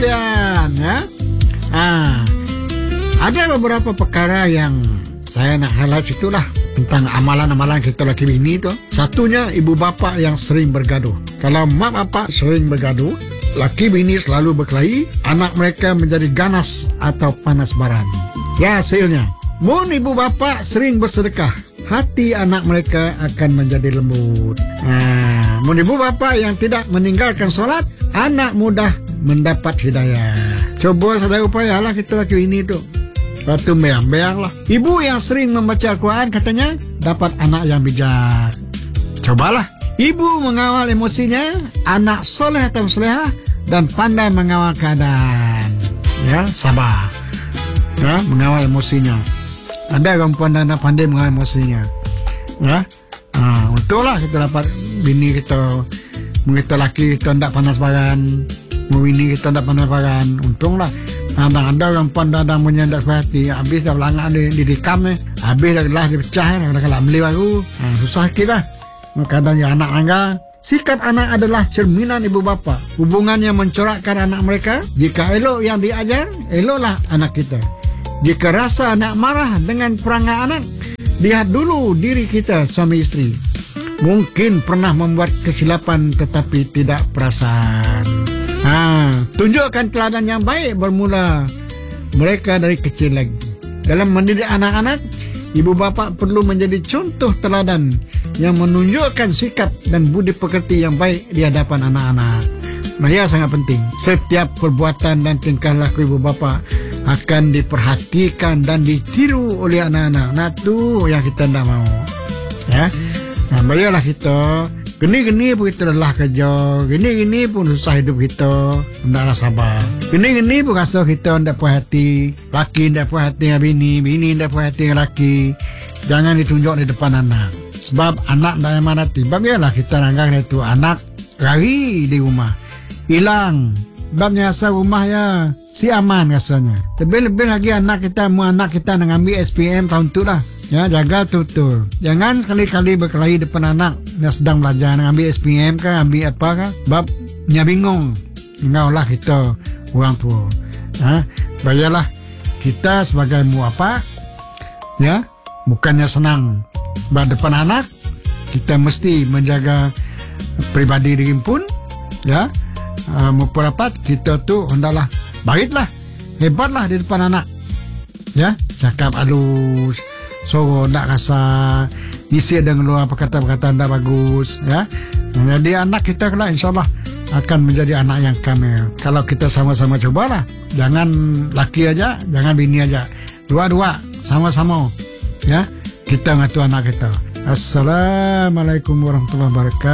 sekalian, ya. Ada beberapa perkara yang saya nak highlight itulah tentang amalan-amalan kita laki bini tu. Satunya, ibu bapa yang sering bergaduh. Kalau mak bapak sering bergaduh, laki bini selalu berkelahi, anak mereka menjadi ganas atau panas baran. Ya, hasilnya, mun ibu bapa sering bersedekah, hati anak mereka akan menjadi lembut. Mun ibu bapa yang tidak meninggalkan solat, anak mudah mendapat hidayah. Coba sedaya upayalah kita laki bini tu. Lepas tu beang-beang lah. Ibu yang sering membaca Al-Quran katanya dapat anak yang bijak. Cobalah. Ibu mengawal emosinya, anak soleh atau solehah, dan pandai mengawal keadaan. Ya, sabar. Ya, mengawal emosinya. Ada perempuan dan pandai mengawal emosinya. Ya, untunglah kita dapat bini kita. Kita laki kita tidak panas baran, bini kita tidak panas baran. Untunglah. Ada orang pandang punya tak hati, habis dah belangak didikam, habis dah gelas dipecah, dah kalau beli baru, susah sikit lah. Kadang ya anak angga. Sikap anak adalah cerminan ibu bapa. Hubungan yang mencorakkan anak mereka. Jika elok yang diajar, eloklah anak kita. Jika rasa anak marah dengan perangai anak, lihat dulu diri kita suami isteri. Mungkin pernah membuat kesilapan tetapi tidak perasan. Tunjukkan teladan yang baik bermula mereka dari kecil lagi. Dalam mendidik anak-anak, ibu bapa perlu menjadi contoh teladan yang menunjukkan sikap dan budi pekerti yang baik di hadapan anak-anak. Ia sangat penting. Setiap perbuatan dan tingkah laku ibu bapa akan diperhatikan dan ditiru oleh anak-anak. Nah, tu yang kita tidak mau. Ya, baiklah kita. Gini-gini pun kita lelah kerja, gini-gini pun susah hidup kita, hendaklah sabar. Gini-gini pun rasa kita tidak puas hati, laki tidak puas hati dengan bini, bini tidak puas hati dengan laki. Jangan ditunjuk di depan anak. Sebab anak tidak eman hati. Sebab ialah kita nanggak itu anak lari di rumah, hilang. Sebabnya rasa rumah ya si aman rasanya. Lebih-lebih lagi anak kita nak ambil SPM tahun tu lah. Ya, jaga betul. Jangan sekali-kali berkelahi depan anak yang sedang belajar nak ambil SPM kah, ambil apa kah. Sebab dia bingung. Engkaulah kita orang tua. Bayalah kita sebagai muapa, ya, bukannya senang. Sebab depan anak kita mesti menjaga pribadi diri pun, ya. Maupun rapat kita tu hendaklah baiklah, hebatlah di depan anak. Ya, cakap halus. So, tak rasa isi dengan luar perkataan-perkataan tak bagus, ya. Jadi anak kita kelak insyaAllah akan menjadi anak yang kamil. Kalau kita sama-sama cobalah. Jangan laki aja, jangan bini aja. Dua-dua, sama-sama. Ya, kita ngatur anak kita. Assalamualaikum warahmatullahi wabarakatuh.